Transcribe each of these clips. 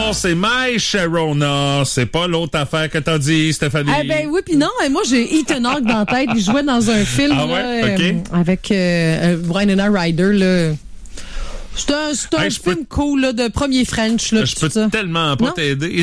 non, c'est My Sharona. C'est pas l'autre affaire que t'as dit, Stéphanie. Eh ben oui, puis non, moi j'ai Ethan Hawke dans la tête. Il jouait dans un film avec Winona Ryder. Là. C'est un film cool là, de premier French. Là, je peux tellement pas t'aider.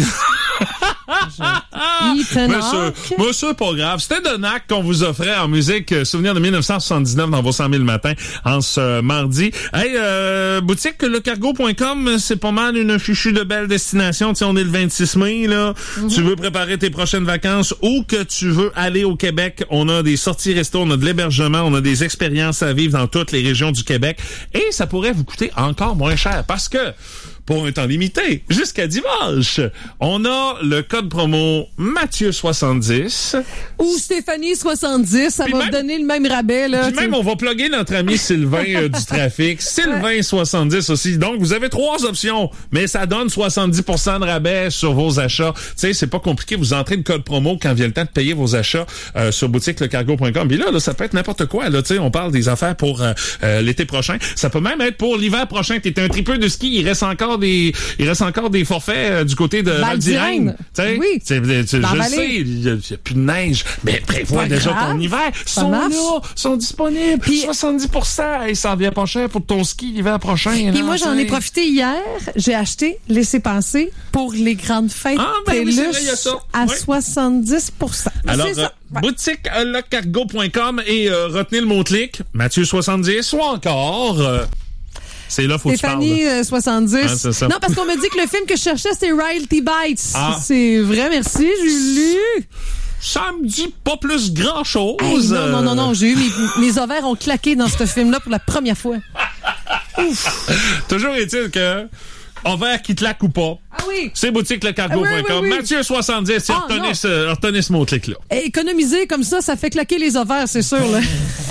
Moi, c'est pas grave. C'était Donac qu'on vous offrait en musique souvenir de 1979 dans vos 100 000 matins en ce mardi. Hey, boutique lecargo.com, c'est pas mal une fichue de belles destinations. Tu sais, on est le 26 mai, là. Tu veux préparer tes prochaines vacances ou que tu veux aller au Québec. On a des sorties resto, on a de l'hébergement, on a des expériences à vivre dans toutes les régions du Québec. Et ça pourrait vous coûter encore moins cher parce que pour un temps limité, jusqu'à dimanche, on a le code promo Mathieu70 ou Stéphanie70, ça va donner le même rabais. Là, puis même, on va plugger notre ami Sylvain du trafic. Sylvain70 aussi. Donc, vous avez 3 options, mais ça donne 70% de rabais sur vos achats. Tu sais, c'est pas compliqué. Vous entrez le code promo quand vient le temps de payer vos achats sur boutiquelecargo.com. Puis là, ça peut être n'importe quoi. Là, tu sais, on parle des affaires pour l'été prochain. Ça peut même être pour l'hiver prochain. T'es un tripeux de ski, il reste encore des forfaits du côté de Val-d'Irène. Oui. Je sais, il n'y a plus de neige, mais prévois déjà ton hiver. Ils sont là, sont disponibles. Puis 70%, et ça en vient pas cher pour ton ski l'hiver prochain. Puis moi, j'en ai profité hier. J'ai acheté Laissez passer pour les grandes fêtes Péluche à 70%. Alors, boutique lecargo.com et retenez le mot-clic Mathieu70 ou encore... c'est là, faut que tu parles. Stéphanie 70. Ah, c'est ça. Non, parce qu'on m'a dit que le film que je cherchais, c'était Royalty Bites. Ah. C'est vrai, merci, Julie. Ça me dit pas plus grand-chose. Hey, non, j'ai eu mes ovaires ont claqué dans ce film-là pour la première fois. Ouf. Toujours est-il que ovaire qui claque ou pas. Ah oui. C'est boutiquelecargo.com. Mathieu70, retenez ce mot-clic-là. Économiser comme ça fait claquer les ovaires, c'est sûr, là.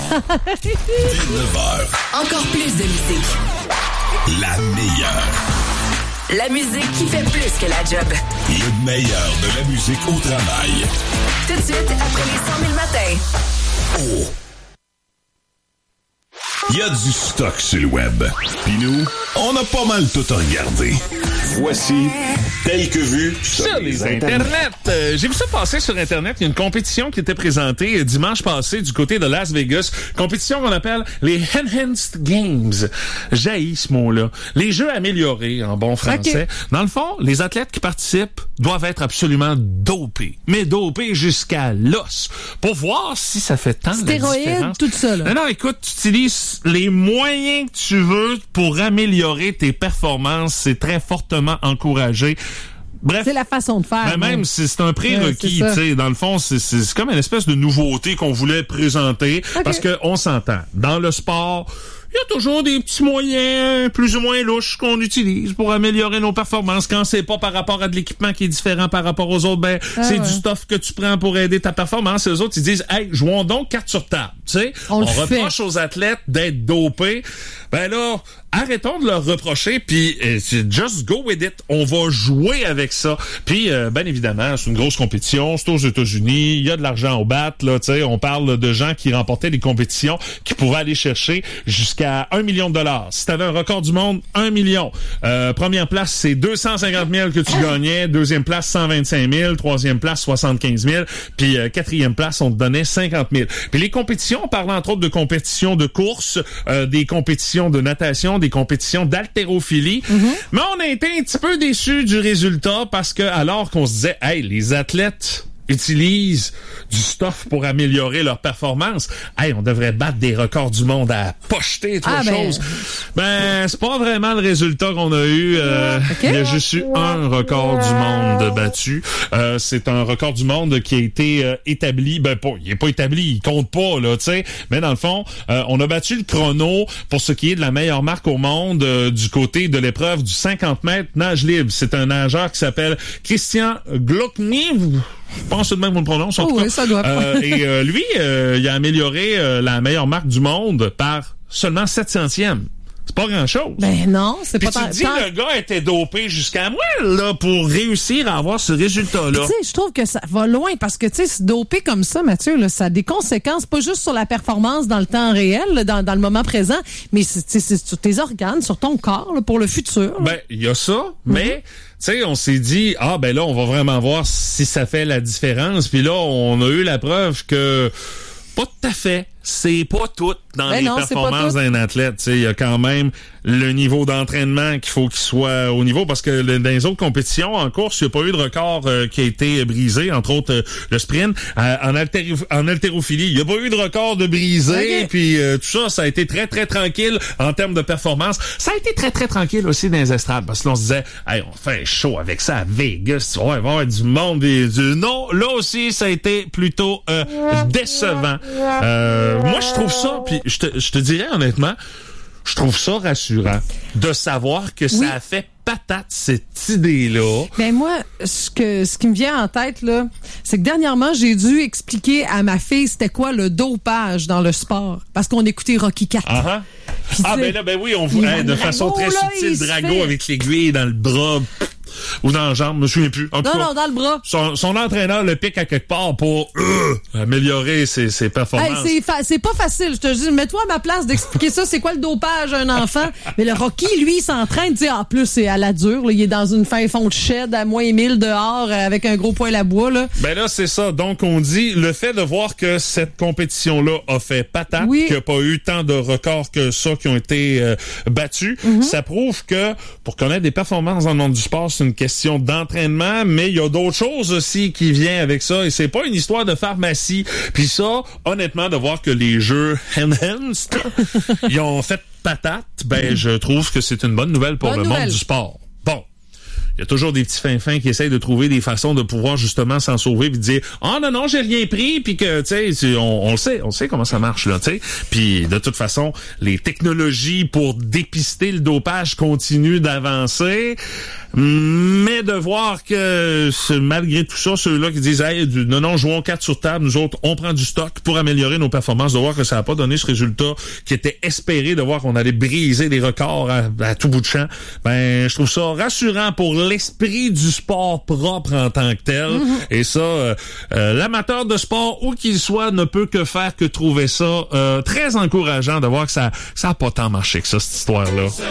19h. Encore plus de musique. La meilleure. La musique qui fait plus que la job. Le meilleur de la musique au travail. Tout de suite, après les 100 000 matins. Oh. Il y a du stock sur le web. Puis nous, on a pas mal tout à regarder. Voici Tel que vu sur les Internet. J'ai vu ça passer sur Internet. Il y a une compétition qui était présentée dimanche passé du côté de Las Vegas. Compétition qu'on appelle les Enhanced Games. J'haïs ce mot-là. Les jeux améliorés en bon français. Okay. Dans le fond, les athlètes qui participent doivent être absolument dopés. Mais dopés jusqu'à l'os. Pour voir si ça fait tant de différence. Stéroïdes, tout ça, là. Non, écoute, tu utilises les moyens que tu veux pour améliorer tes performances. C'est très fortement encouragé. Bref, c'est la façon de faire. Même si c'est un prérequis, tu sais, dans le fond, c'est comme une espèce de nouveauté qu'on voulait présenter, parce que on s'entend. Dans le sport, il y a toujours des petits moyens plus ou moins louches qu'on utilise pour améliorer nos performances. Quand c'est pas par rapport à de l'équipement qui est différent par rapport aux autres, c'est du stuff que tu prends pour aider ta performance. Et les autres, ils disent, hey, jouons donc carte sur table. Tu sais, on reproche aux athlètes d'être dopés. Ben là, arrêtons de leur reprocher, puis just go with it. On va jouer avec ça. Puis, bien évidemment, c'est une grosse compétition. C'est aux États-Unis. Il y a de l'argent au bat. Là, tu sais, on parle de gens qui remportaient des compétitions, qui pouvaient aller chercher jusqu'à $1 million. Si t'avais un record du monde, 1 million. Première place, c'est 250 000 que tu gagnais. Deuxième place, 125 000. Troisième place, 75 000. Puis, quatrième place, on te donnait 50 000. Puis les compétitions, on parle entre autres de compétitions de course, des compétitions de natation, des compétitions d'haltérophilie. Mais on a été un petit peu déçus du résultat parce que alors qu'on se disait, hey, les athlètes utilisent du stuff pour améliorer leur performance. Hey, on devrait battre des records du monde à pocheter chose. Ben, c'est pas vraiment le résultat qu'on a eu. Il y a juste eu un record du monde battu. C'est un record du monde qui a été établi. Ben, il est pas établi, il compte pas, là, tu sais. Mais dans le fond, on a battu le chrono pour ce qui est de la meilleure marque au monde du côté de l'épreuve du 50 mètres nage libre. C'est un nageur qui s'appelle Christian Glockny. Je pense que c'est de même qu'on le prononce, en tout cas. Ça doit lui, il a amélioré la meilleure marque du monde par seulement 700e. C'est pas grand-chose. Ben non, c'est puis pas tant... tu dis, le gars était dopé jusqu'à moi, là, pour réussir à avoir ce résultat-là. Tu sais, je trouve que ça va loin parce que, tu sais, se doper comme ça, Mathieu, là, ça a des conséquences, pas juste sur la performance dans le temps réel, là, dans le moment présent, mais c'est sur tes organes, sur ton corps, là, pour le futur. Ben, il y a ça, mais... Tu sais, on s'est dit, ben là, on va vraiment voir si ça fait la différence. Puis là, on a eu la preuve que pas tout à fait. C'est pas tout dans les performances d'un athlète. Tu sais, il y a quand même le niveau d'entraînement qu'il faut qu'il soit au niveau, parce que dans les autres compétitions en course, il n'y a pas eu de record qui a été brisé, entre autres le sprint. En haltérophilie, il n'y a pas eu de record de brisé. Puis tout ça a été très, très tranquille en termes de performance. Ça a été très, très tranquille aussi dans les estrades, parce que là, on se disait, hey, on fait un show avec ça à Vegas, ouais, il va y avoir du monde. Non, là aussi, ça a été plutôt décevant. Moi, je trouve ça, puis je te dirais honnêtement, je trouve ça rassurant de savoir que ça a fait patate, cette idée-là. Ben moi, ce qui me vient en tête, là, c'est que dernièrement, j'ai dû expliquer à ma fille c'était quoi le dopage dans le sport. Parce qu'on écoutait Rocky IV. Ben oui, on voit de façon très subtile, Drago avec l'aiguille dans le bras. Ou dans la jambe, je me souviens plus. En tout cas, dans le bras. Son entraîneur le pique à quelque part pour améliorer ses performances. Hey, c'est pas facile, je te dis. Mets-toi à ma place d'expliquer ça. C'est quoi le dopage à un enfant? Mais le Rocky, lui, il s'entraîne. Tu sais, en plus, c'est à la dure. Là. Il est dans une fin fond de shed à moins 1000 dehors avec un gros poêle à bois. Là. Ben là, c'est ça. Donc, on dit, le fait de voir que cette compétition-là a fait patate, qu'il n'y a pas eu tant de records que ça qui ont été battus, ça prouve que pour connaître des performances dans le monde du sport, c'est une question d'entraînement, mais il y a d'autres choses aussi qui viennent avec ça, et c'est pas une histoire de pharmacie. Puis ça, honnêtement, de voir que les jeux Enhanced, ils ont fait patate, ben je trouve que c'est une bonne nouvelle pour le monde du sport. Bon. Il y a toujours des petits fins qui essayent de trouver des façons de pouvoir justement s'en sauver puis dire non, j'ai rien pris, puis que tu sais on sait comment ça marche là, tu sais. Puis de toute façon, les technologies pour dépister le dopage continuent d'avancer. Mais de voir que malgré tout ça, ceux-là qui disent non, jouons 4 sur table, nous autres, on prend du stock pour améliorer nos performances, de voir que ça n'a pas donné ce résultat qui était espéré, de voir qu'on allait briser des records à tout bout de champ, ben je trouve ça rassurant pour l'esprit du sport propre en tant que tel. Et ça, l'amateur de sport, où qu'il soit, ne peut que faire que trouver ça très encourageant de voir que ça a pas tant marché que ça, cette histoire-là.